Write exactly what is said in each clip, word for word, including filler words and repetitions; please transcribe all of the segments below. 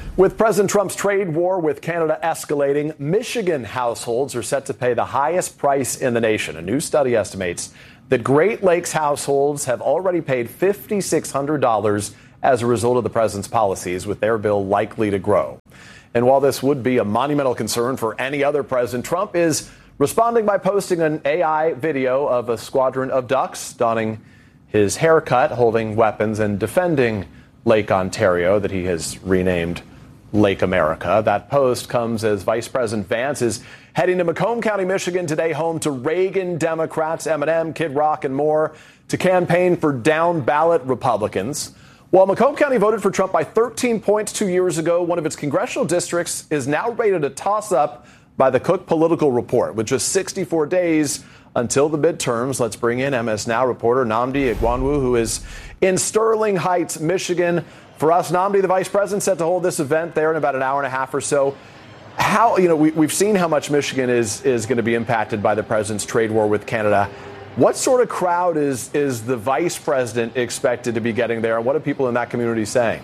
With President Trump's trade war with Canada escalating, Michigan households are set to pay the highest price in the nation. A new study estimates that Great Lakes households have already paid five thousand six hundred dollars as a result of the president's policies, with their bill likely to grow. And while this would be a monumental concern for any other president, Trump is responding by posting an A I video of a squadron of ducks donning his haircut, holding weapons, and defending Lake Ontario that he has renamed Lake America. That post comes as Vice President Vance is heading to Macomb County, Michigan today, home to Reagan Democrats, Eminem, Kid Rock, and more, to campaign for down-ballot Republicans. While Macomb County voted for Trump by thirteen points two years ago, one of its congressional districts is now rated a toss-up by the Cook Political Report. With just sixty-four days until the midterms, let's bring in M S Now reporter Nnamdi Egwuonwu, who is in Sterling Heights, Michigan. For us, Nnamdi, the vice president, set to hold this event there in about an hour and a half or so. How, you know, we, we've seen how much Michigan is is going to be impacted by the president's trade war with Canada. What sort of crowd is is the vice president expected to be getting there, and what are people in that community saying?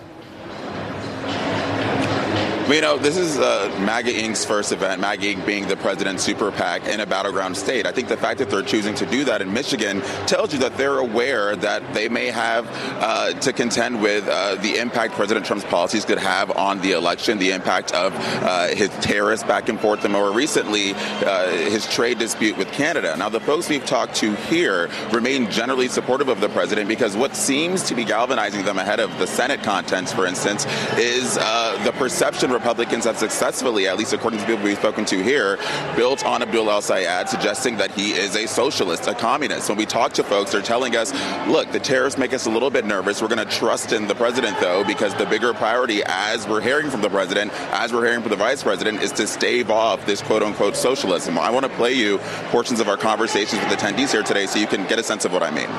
You know, this is uh, MAGA Incorporated's first event, MAGA Incorporated being the president's super PAC in a battleground state. I think the fact that they're choosing to do that in Michigan tells you that they're aware that they may have uh, to contend with uh, the impact President Trump's policies could have on the election, the impact of uh, his tariffs back and forth, and more recently, uh, his trade dispute with Canada. Now, the folks we've talked to here remain generally supportive of the president because what seems to be galvanizing them ahead of the Senate contents, for instance, is uh, the perception Republicans have successfully, at least according to people we've spoken to here, built on Abdul El-Sayed, suggesting that he is a socialist, a communist. When we talk to folks, they're telling us, look, the tariffs make us a little bit nervous. We're going to trust in the president, though, because the bigger priority, as we're hearing from the president, as we're hearing from the vice president, is to stave off this quote-unquote socialism. I want to play you portions of our conversations with attendees here today so you can get a sense of what I mean.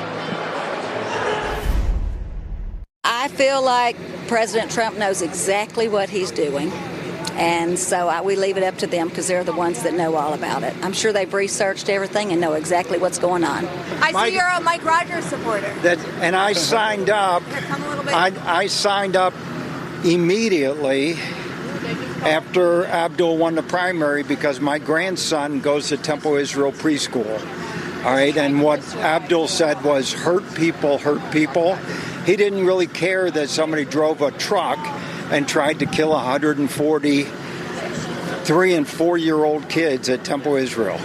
I feel like President Trump knows exactly what he's doing, and so I, we leave it up to them because they're the ones that know all about it. I'm sure they've researched everything and know exactly what's going on. I see you're a Mike Rogers supporter. That, and I signed up. Here, come a little bit. I, I signed up immediately after Abdul won the primary because my grandson goes to Temple Israel Preschool. All right, and what Abdul said was hurt people, hurt people. He didn't really care that somebody drove a truck and tried to kill one hundred forty three and four-year-old kids at Temple Israel.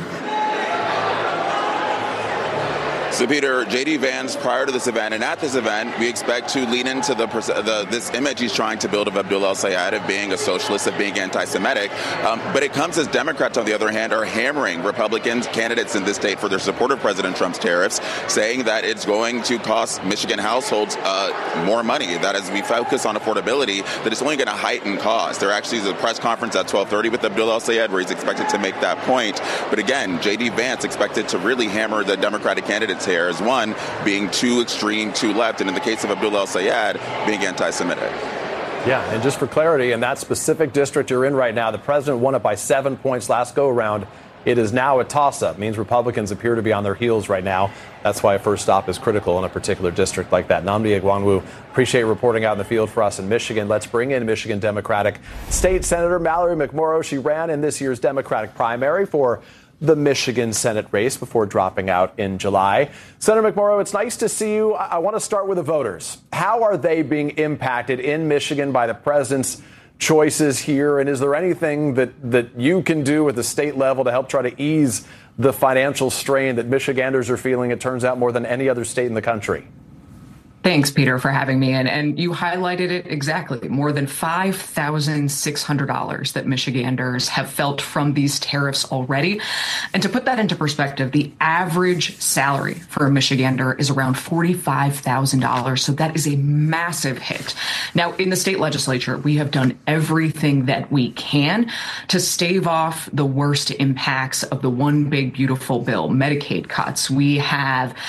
So, Peter, J D. Vance, prior to this event and at this event, we expect to lean into the, the this image he's trying to build of Abdul El-Sayed of being a socialist, of being anti-Semitic. Um, but it comes as Democrats, on the other hand, are hammering Republicans, candidates in this state for their support of President Trump's tariffs, saying that it's going to cost Michigan households uh, more money, that as we focus on affordability, that it's only going to heighten costs. There actually is a press conference at twelve thirty with Abdul El-Sayed where he's expected to make that point. But again, J D. Vance expected to really hammer the Democratic candidates here as one being too extreme, too left, and in the case of Abdul El-Sayed, being anti-Semitic. Yeah, and just for clarity, in that specific district you're in right now, the president won it by seven points last go-around. It is now a toss-up. It means Republicans appear to be on their heels right now. That's why a first stop is critical in a particular district like that. Nnamdi Egwuonwu, appreciate reporting out in the field for us in Michigan. Let's bring in Michigan Democratic State Senator Mallory McMorrow. She ran in this year's Democratic primary for the Michigan Senate race before dropping out in July. Senator McMorrow, it's nice to see you. I, I want to start with the voters. How are they being impacted in Michigan by the president's choices here? And is there anything that, that you can do at the state level to help try to ease the financial strain that Michiganders are feeling, it turns out, more than any other state in the country? Thanks, Peter, for having me in. And you highlighted it exactly. More than five thousand six hundred dollars that Michiganders have felt from these tariffs already. And to put that into perspective, the average salary for a Michigander is around forty-five thousand dollars. So that is a massive hit. Now, in the state legislature, we have done everything that we can to stave off the worst impacts of the one big, beautiful bill, Medicaid cuts. We have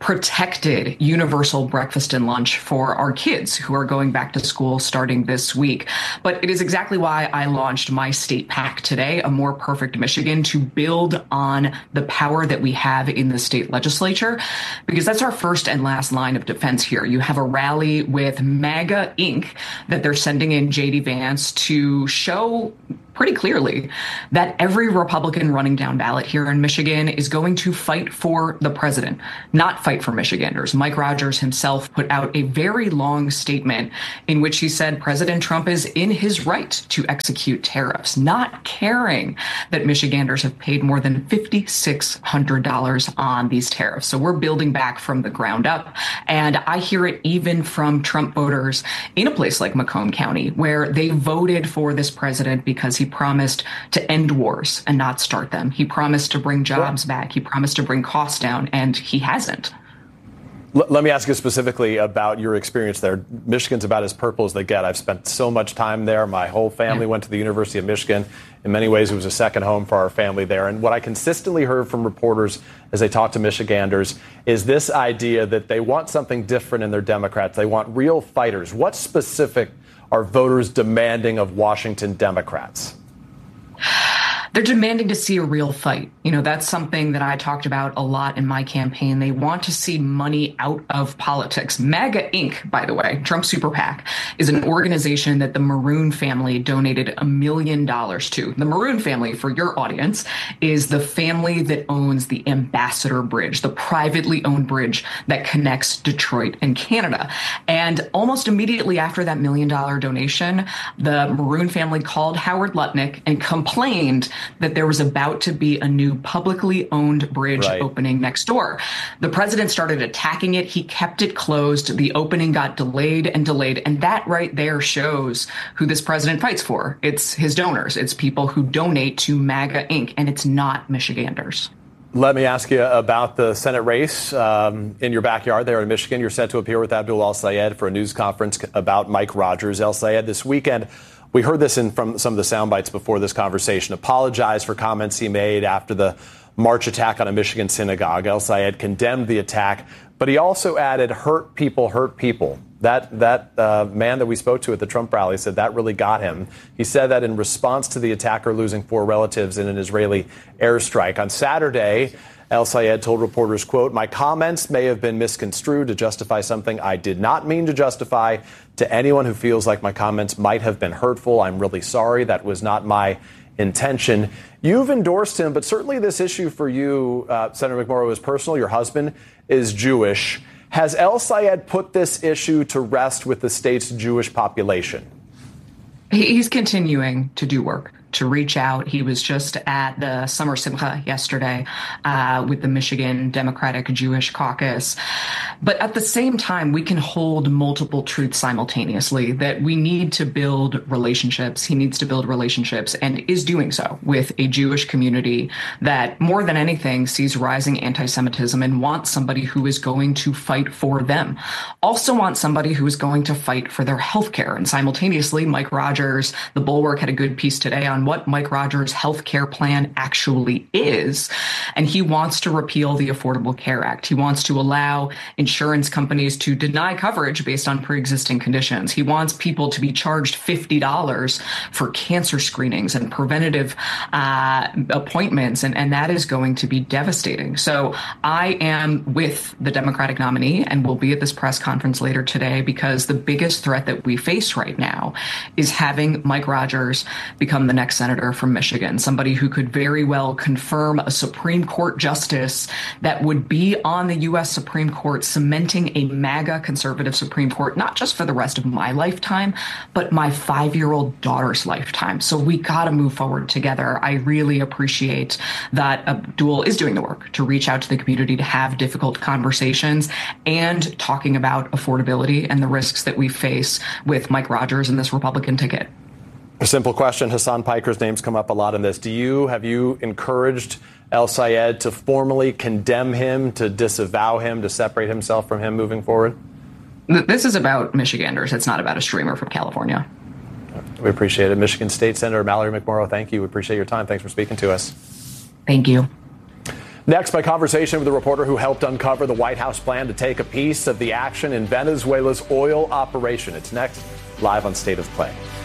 protected universal breakfast and lunch for our kids who are going back to school starting this week. But it is exactly why I launched my state PAC today, A More Perfect Michigan, to build on the power that we have in the state legislature, because that's our first and last line of defense here. You have a rally with MAGA Incorporated that they're sending in J D Vance to show pretty clearly that every Republican running down ballot here in Michigan is going to fight for the president, not fight for Michiganders. Mike Rogers himself put out a very long statement in which he said President Trump is in his right to execute tariffs, not caring that Michiganders have paid more than five thousand six hundred dollars on these tariffs. So we're building back from the ground up. And I hear it even from Trump voters in a place like Macomb County, where they voted for this president because he He promised to end wars and not start them. He promised to bring jobs back. He promised to bring costs down, and he hasn't. L- let me ask you specifically about your experience there. Michigan's about as purple as they get. I've spent so much time there. My whole family yeah. went to the University of Michigan. In many ways, it was a second home for our family there. And what I consistently heard from reporters as they talk to Michiganders is this idea that they want something different in their Democrats. They want real fighters. What specific are voters demanding of Washington Democrats? They're demanding to see a real fight. You know, that's something that I talked about a lot in my campaign. They want to see money out of politics. MAGA Incorporated, by the way, Trump Super PAC, is an organization that the Maroon family donated a million dollars to. The Maroon family, for your audience, is the family that owns the Ambassador Bridge, the privately owned bridge that connects Detroit and Canada. And almost immediately after that million dollar donation, the Maroon family called Howard Lutnick and complained that there was about to be a new publicly owned bridge right. opening next door. The president started attacking it. He kept it closed. The opening got delayed and delayed. And that right there shows who this president fights for. It's his donors. It's people who donate to MAGA Incorporated, and it's not Michiganders. Let me ask you about the Senate race um, in your backyard there in Michigan. You're set to appear with Abdul El-Sayed for a news conference about Mike Rogers. El-Sayed this weekend, we heard this in from some of the sound bites before this conversation, apologized for comments he made after the March attack on a Michigan synagogue. El-Sayed condemned the attack, but he also added, hurt people, hurt people. That that uh, man that we spoke to at the Trump rally said that really got him. He said that in response to the attacker losing four relatives in an Israeli airstrike. On Saturday, El-Sayed told reporters, quote, "My comments may have been misconstrued to justify something I did not mean to justify. To anyone who feels like my comments might have been hurtful, I'm really sorry. That was not my intention." You've endorsed him, but certainly this issue for you, uh, Senator McMorrow, is personal. Your husband is Jewish. Has El-Sayed put this issue to rest with the state's Jewish population? He's continuing to do work, to reach out. He was just at the Summer Simcha yesterday uh, with the Michigan Democratic Jewish Caucus. But at the same time, we can hold multiple truths simultaneously, that we need to build relationships. He needs to build relationships and is doing so with a Jewish community that more than anything sees rising anti-Semitism and wants somebody who is going to fight for them. Also wants somebody who is going to fight for their health care. And simultaneously, Mike Rogers, the Bulwark, had a good piece today on what Mike Rogers' health care plan actually is. And he wants to repeal the Affordable Care Act. He wants to allow insurance companies to deny coverage based on pre-existing conditions. He wants people to be charged fifty dollars for cancer screenings and preventative uh, appointments. And, and that is going to be devastating. So I am with the Democratic nominee and will be at this press conference later today, because the biggest threat that we face right now is having Mike Rogers become the next senator from Michigan, somebody who could very well confirm a Supreme Court justice that would be on the U S Supreme Court, cementing a MAGA conservative Supreme Court, not just for the rest of my lifetime, but my five-year-old daughter's lifetime. So we got to move forward together. I really appreciate that Abdul is doing the work to reach out to the community, to have difficult conversations and talking about affordability and the risks that we face with Mike Rogers and this Republican ticket. A simple question. Hassan Piker's name's come up a lot in this. Do you, have you encouraged El-Sayed to formally condemn him, to disavow him, to separate himself from him moving forward? This is about Michiganders. It's not about a streamer from California. We appreciate it. Michigan State Senator Mallory McMorrow, thank you. We appreciate your time. Thanks for speaking to us. Thank you. Next, my conversation with the reporter who helped uncover the White House plan to take a piece of the action in Venezuela's oil operation. It's next, live on State of Play.